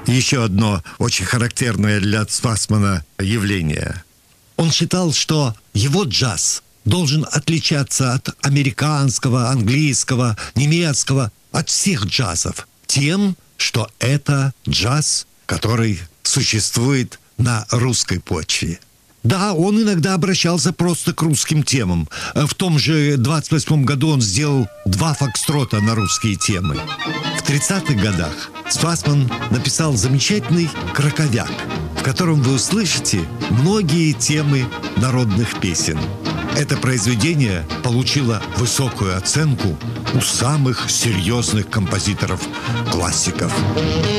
еще одно очень характерное для Цвасмана явление. Он считал, что его джаз должен отличаться от американского, английского, немецкого, от всех джазов тем, что это джаз, который существует на русской почве. Да, он иногда обращался просто к русским темам. В том же 28 году он сделал 2 фокстрота на русские темы. В 30-х годах Цвасман написал замечательный «Краковяк», в котором вы услышите многие темы народных песен. Это произведение получило высокую оценку у самых серьезных композиторов-классиков.